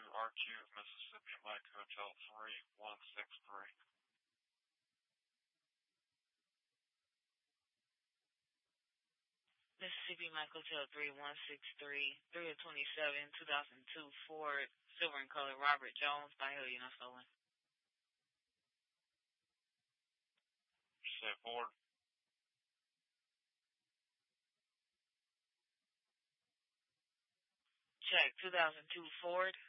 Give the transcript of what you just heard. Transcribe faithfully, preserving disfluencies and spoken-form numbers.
R Q, Mississippi, Mike Hotel three one six three. Mississippi Mike Hotel three one six three, three of twenty-seven, two thousand two Ford, silver in color, Robert Jones, by Hillian or stolen. Say Ford. Check, two thousand two Ford.